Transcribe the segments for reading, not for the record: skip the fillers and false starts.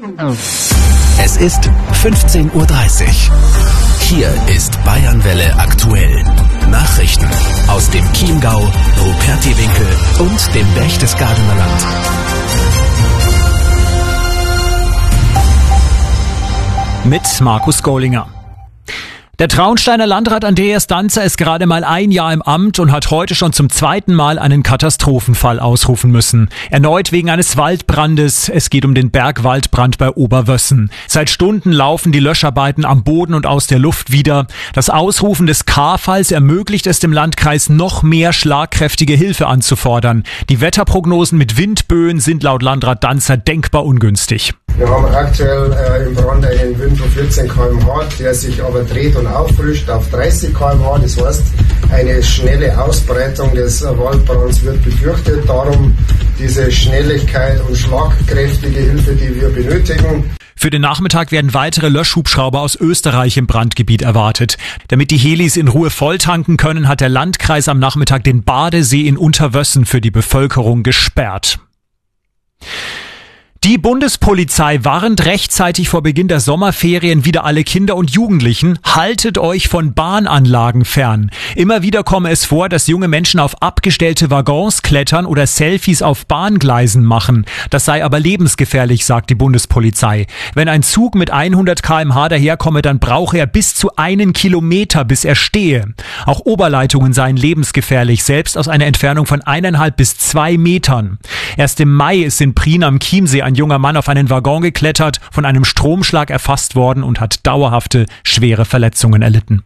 Es ist 15:30 Uhr. Hier ist Bayernwelle aktuell. Nachrichten aus dem Chiemgau, Rupertiwinkel und dem Berchtesgadener Land. Mit Markus Gollinger. Der Traunsteiner Landrat Andreas Danzer ist gerade mal ein Jahr im Amt und hat heute schon zum zweiten Mal einen Katastrophenfall ausrufen müssen. Erneut wegen eines Waldbrandes. Es geht um den Bergwaldbrand bei Oberwössen. Seit Stunden laufen die Löscharbeiten am Boden und aus der Luft wieder. Das Ausrufen des K-Falls ermöglicht es dem Landkreis, noch mehr schlagkräftige Hilfe anzufordern. Die Wetterprognosen mit Windböen sind laut Landrat Danzer denkbar ungünstig. Wir haben aktuell im Brand einen Wind von 14 km/h, der sich aber dreht und auffrischt auf 30 km/h. Das heißt, eine schnelle Ausbreitung des Waldbrands wird befürchtet. Darum diese Schnelligkeit und schlagkräftige Hilfe, die wir benötigen. Für den Nachmittag werden weitere Löschhubschrauber aus Österreich im Brandgebiet erwartet. Damit die Helis in Ruhe volltanken können, hat der Landkreis am Nachmittag den Badesee in Unterwössen für die Bevölkerung gesperrt. Die Bundespolizei warnt rechtzeitig vor Beginn der Sommerferien wieder alle Kinder und Jugendlichen: Haltet euch von Bahnanlagen fern. Immer wieder komme es vor, dass junge Menschen auf abgestellte Waggons klettern oder Selfies auf Bahngleisen machen. Das sei aber lebensgefährlich, sagt die Bundespolizei. Wenn ein Zug mit 100 km/h daherkomme, dann brauche er bis zu 1 Kilometer, bis er stehe. Auch Oberleitungen seien lebensgefährlich, selbst aus einer Entfernung von 1,5 bis 2 Metern. Erst im Mai ist in Prien am Chiemsee ein junger Mann auf einen Waggon geklettert, von einem Stromschlag erfasst worden und hat dauerhafte, schwere Verletzungen erlitten.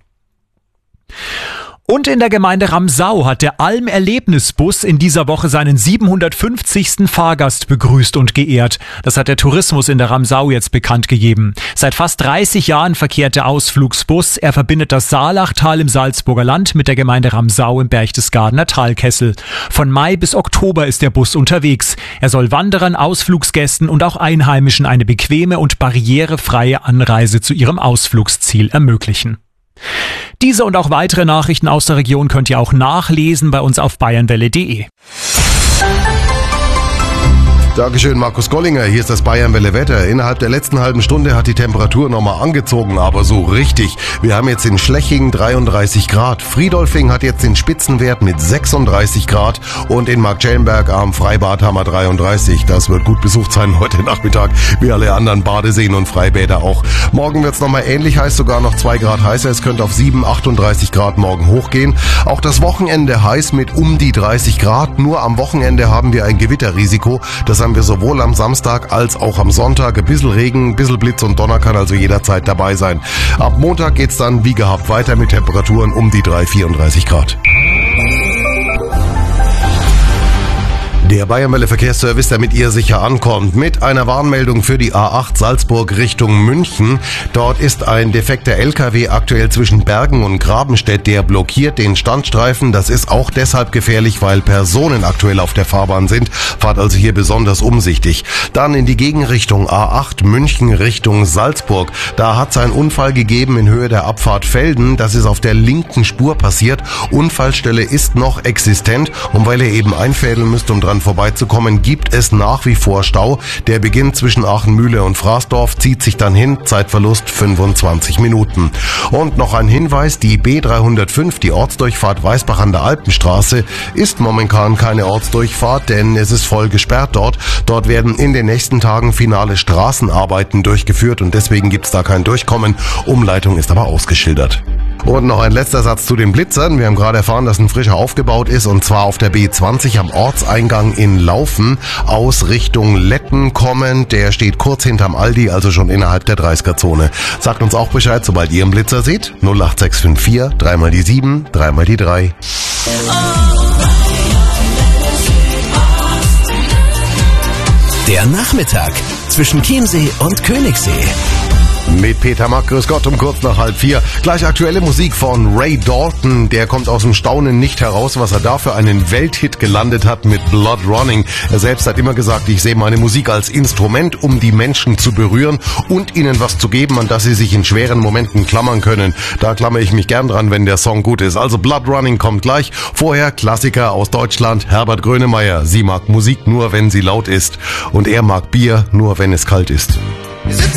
Und in der Gemeinde Ramsau hat der Alm-Erlebnisbus in dieser Woche seinen 750. Fahrgast begrüßt und geehrt. Das hat der Tourismus in der Ramsau jetzt bekannt gegeben. Seit fast 30 Jahren verkehrt der Ausflugsbus. Er verbindet das Saalachtal im Salzburger Land mit der Gemeinde Ramsau im Berchtesgadener Talkessel. Von Mai bis Oktober ist der Bus unterwegs. Er soll Wanderern, Ausflugsgästen und auch Einheimischen eine bequeme und barrierefreie Anreise zu ihrem Ausflugsziel ermöglichen. Diese und auch weitere Nachrichten aus der Region könnt ihr auch nachlesen bei uns auf bayernwelle.de. Dankeschön, Markus Gollinger. Hier ist das Bayernwelle Wetter. Innerhalb der letzten halben Stunde hat die Temperatur nochmal angezogen, aber so richtig. Wir haben jetzt in Schlechingen 33 Grad. Friedolfing hat jetzt den Spitzenwert mit 36 Grad und in Marktschellenberg am Freibad haben wir 33. Das wird gut besucht sein heute Nachmittag, wie alle anderen Badeseen und Freibäder auch. Morgen wird es nochmal ähnlich heiß, sogar noch 2 Grad heißer. Es könnte auf 38 Grad morgen hochgehen. Auch das Wochenende heiß mit um die 30 Grad. Nur am Wochenende haben wir ein Gewitterrisiko. Das haben wir sowohl am Samstag als auch am Sonntag. Ein bisschen Regen, ein bisschen Blitz und Donner kann also jederzeit dabei sein. Ab Montag geht's dann wie gehabt weiter mit Temperaturen um die 34 Grad. Der Bayernwelle Verkehrsservice, damit ihr sicher ankommt, mit einer Warnmeldung für die A8 Salzburg Richtung München. Dort ist ein defekter LKW aktuell zwischen Bergen und Grabenstedt, der blockiert den Standstreifen. Das ist auch deshalb gefährlich, weil Personen aktuell auf der Fahrbahn sind. Fahrt also hier besonders umsichtig. Dann in die Gegenrichtung A8 München Richtung Salzburg. Da hat es einen Unfall gegeben in Höhe der Abfahrt Velden. Das ist auf der linken Spur passiert. Unfallstelle ist noch existent und weil ihr eben einfädeln müsst, um dran vorbeizukommen, gibt es nach wie vor Stau. Der beginnt zwischen Aachenmühle und Fraßdorf, zieht sich dann hin, Zeitverlust 25 Minuten. Und noch ein Hinweis, die B305, die Ortsdurchfahrt Weißbach an der Alpenstraße, ist momentan keine Ortsdurchfahrt, denn es ist voll gesperrt dort. Dort werden in den nächsten Tagen finale Straßenarbeiten durchgeführt und deswegen gibt es da kein Durchkommen. Umleitung ist aber ausgeschildert. Und noch ein letzter Satz zu den Blitzern. Wir haben gerade erfahren, dass ein frischer aufgebaut ist und zwar auf der B20 am Ortseingang in Laufen aus Richtung Letten kommend. Der steht kurz hinterm Aldi, also schon innerhalb der 30er-Zone. Sagt uns auch Bescheid, sobald ihr einen Blitzer seht. 08654 3 mal die 7, 3 mal die 3. Der Nachmittag zwischen Chiemsee und Königssee. Mit Peter Mack, grüß Gott, um kurz nach 3:30. Gleich aktuelle Musik von Ray Dalton. Der kommt aus dem Staunen nicht heraus, was er da für einen Welthit gelandet hat mit Blood Running. Er selbst hat immer gesagt, ich sehe meine Musik als Instrument, um die Menschen zu berühren und ihnen was zu geben, an das sie sich in schweren Momenten klammern können. Da klammere ich mich gern dran, wenn der Song gut ist. Also Blood Running kommt gleich. Vorher Klassiker aus Deutschland, Herbert Grönemeyer. Sie mag Musik nur, wenn sie laut ist. Und er mag Bier nur, wenn es kalt ist. Wir sitzen